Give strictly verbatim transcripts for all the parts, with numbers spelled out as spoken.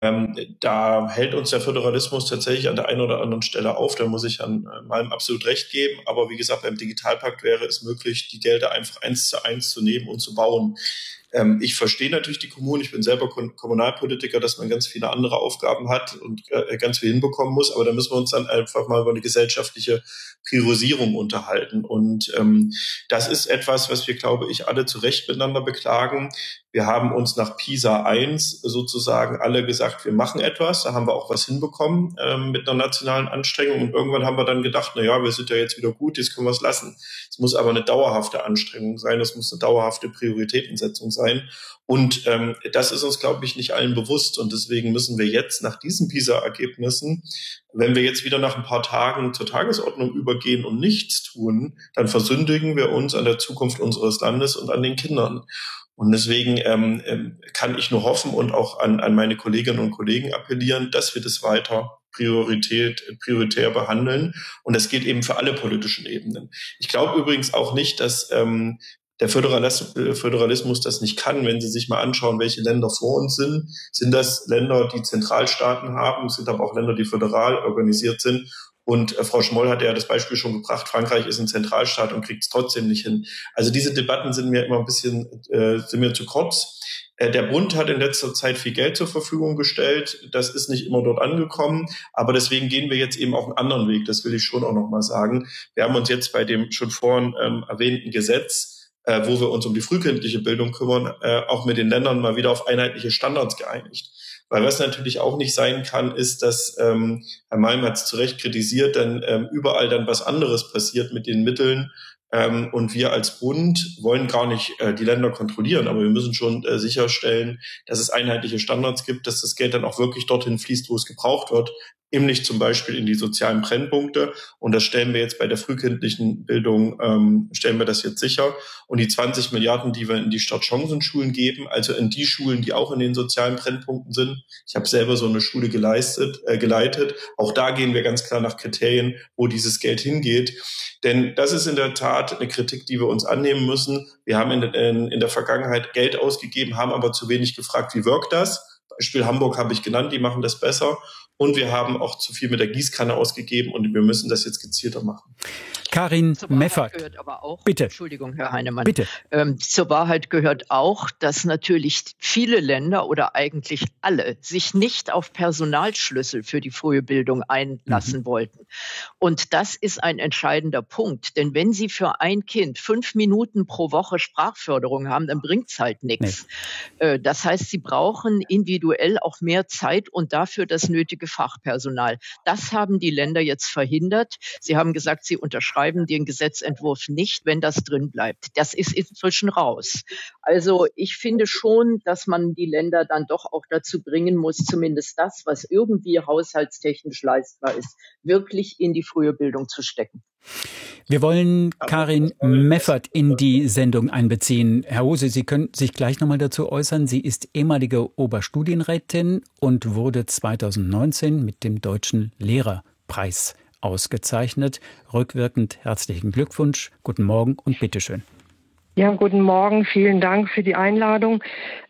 Ähm, da hält uns der Föderalismus tatsächlich an der einen oder anderen Stelle auf. Da muss ich an meinem absolut recht geben. Aber wie gesagt, beim Digitalpakt wäre es möglich, die Gelder einfach eins zu eins zu nehmen und zu bauen. Ähm, ich verstehe natürlich die Kommunen. Ich bin selber Kom- Kommunalpolitiker, dass man ganz viele andere Aufgaben hat und äh, ganz viel hinbekommen muss. Aber da müssen wir uns dann einfach mal über eine gesellschaftliche Priorisierung unterhalten. Und ähm, das ist etwas, was wir, glaube ich, alle zu Recht miteinander beklagen. Wir haben uns nach PISA eins sozusagen alle gesagt, wir machen etwas. Da haben wir auch was hinbekommen ähm, mit einer nationalen Anstrengung. Und irgendwann haben wir dann gedacht, na ja, wir sind ja jetzt wieder gut, jetzt können wir es lassen. Es muss aber eine dauerhafte Anstrengung sein. Es muss eine dauerhafte Prioritätensetzung sein. Und ähm, das ist uns, glaube ich, nicht allen bewusst. Und deswegen müssen wir jetzt nach diesen PISA-Ergebnissen, wenn wir jetzt wieder nach ein paar Tagen zur Tagesordnung übergehen und nichts tun, dann versündigen wir uns an der Zukunft unseres Landes und an den Kindern. Und deswegen ähm, kann ich nur hoffen und auch an, an meine Kolleginnen und Kollegen appellieren, dass wir das weiter Priorität, prioritär behandeln. Und das gilt eben für alle politischen Ebenen. Ich glaube übrigens auch nicht, dass ähm, der Föderalismus, Föderalismus das nicht kann. Wenn Sie sich mal anschauen, welche Länder vor uns sind, sind das Länder, die Zentralstaaten haben, sind aber auch Länder, die föderal organisiert sind. Und äh, Frau Schmoll hat ja das Beispiel schon gebracht, Frankreich ist ein Zentralstaat und kriegt es trotzdem nicht hin. Also diese Debatten sind mir immer ein bisschen äh, sind mir zu kurz. Äh, der Bund hat in letzter Zeit viel Geld zur Verfügung gestellt. Das ist nicht immer dort angekommen. Aber deswegen gehen wir jetzt eben auch einen anderen Weg. Das will ich schon auch noch mal sagen. Wir haben uns jetzt bei dem schon vorhin ähm, erwähnten Gesetz, äh, wo wir uns um die frühkindliche Bildung kümmern, äh, auch mit den Ländern mal wieder auf einheitliche Standards geeinigt. Weil was natürlich auch nicht sein kann, ist, dass, ähm, Herr Malm hat es zu Recht kritisiert, dann ähm, überall dann was anderes passiert mit den Mitteln. Ähm, und wir als Bund wollen gar nicht äh, die Länder kontrollieren, aber wir müssen schon äh, sicherstellen, dass es einheitliche Standards gibt, dass das Geld dann auch wirklich dorthin fließt, wo es gebraucht wird, nämlich zum Beispiel in die sozialen Brennpunkte. Und das stellen wir jetzt bei der frühkindlichen Bildung, ähm, stellen wir das jetzt sicher. Und die zwanzig Milliarden, die wir in die Startchancenschulen geben, also in die Schulen, die auch in den sozialen Brennpunkten sind. Ich habe selber so eine Schule geleistet, äh, geleitet. Auch da gehen wir ganz klar nach Kriterien, wo dieses Geld hingeht. Denn das ist in der Tat eine Kritik, die wir uns annehmen müssen. Wir haben in, in, in der Vergangenheit Geld ausgegeben, haben aber zu wenig gefragt, wie wirkt das? Beispiel Hamburg habe ich genannt, die machen das besser. Und wir haben auch zu viel mit der Gießkanne ausgegeben und wir müssen das jetzt gezielter machen. Karin Meffert, gehört aber auch, bitte. Entschuldigung, Herr Heinemann. Bitte. Ähm, zur Wahrheit gehört auch, dass natürlich viele Länder oder eigentlich alle sich nicht auf Personalschlüssel für die frühe Bildung einlassen mhm. wollten. Und das ist ein entscheidender Punkt. Denn wenn Sie für ein Kind fünf Minuten pro Woche Sprachförderung haben, dann bringt's halt nichts. Nee. Äh, das heißt, Sie brauchen individuell auch mehr Zeit und dafür das nötige Fachpersonal. Das haben die Länder jetzt verhindert. Sie haben gesagt, sie unterschreiben den Gesetzentwurf nicht, wenn das drin bleibt. Das ist inzwischen raus. Also ich finde schon, dass man die Länder dann doch auch dazu bringen muss, zumindest das, was irgendwie haushaltstechnisch leistbar ist, wirklich in die frühe Bildung zu stecken. Wir wollen Karin Meffert in die Sendung einbeziehen. Herr Hose, Sie können sich gleich nochmal dazu äußern. Sie ist ehemalige Oberstudienrätin und wurde zweitausendneunzehn mit dem Deutschen Lehrerpreis ausgezeichnet. Rückwirkend herzlichen Glückwunsch, guten Morgen und bitteschön. Ja, guten Morgen. Vielen Dank für die Einladung.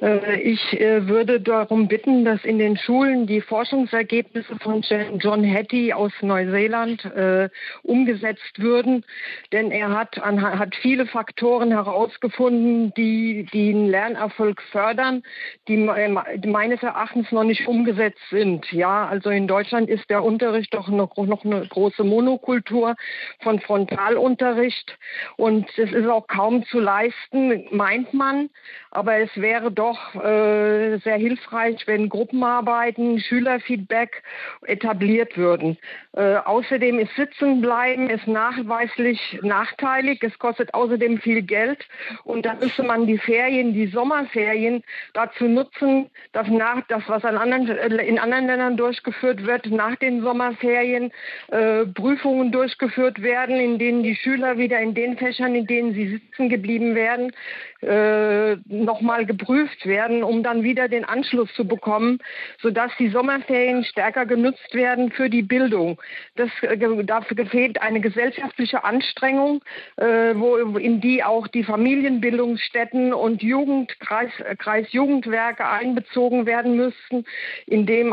Ich würde darum bitten, dass in den Schulen die Forschungsergebnisse von John Hattie aus Neuseeland äh, umgesetzt würden. Denn er hat, hat viele Faktoren herausgefunden, die, die den Lernerfolg fördern, die meines Erachtens noch nicht umgesetzt sind. Ja, also in Deutschland ist der Unterricht doch noch, noch eine große Monokultur von Frontalunterricht. Und es ist auch kaum zu leisten, meint man, aber es wäre doch äh, sehr hilfreich, wenn Gruppenarbeiten, Schülerfeedback etabliert würden. Äh, außerdem ist Sitzenbleiben ist nachweislich nachteilig. Es kostet außerdem viel Geld und da müsste man die Ferien, die Sommerferien dazu nutzen, dass nach das, was an anderen, in anderen Ländern durchgeführt wird, nach den Sommerferien äh, Prüfungen durchgeführt werden, in denen die Schüler wieder in den Fächern, in denen sie sitzen geblieben geblieben werden, äh, nochmal geprüft werden, um dann wieder den Anschluss zu bekommen, sodass die Sommerferien stärker genutzt werden für die Bildung. Das, äh, dafür fehlt eine gesellschaftliche Anstrengung, äh, wo, in die auch die Familienbildungsstätten und Jugend, Kreis, Kreisjugendwerke einbezogen werden müssten, in dem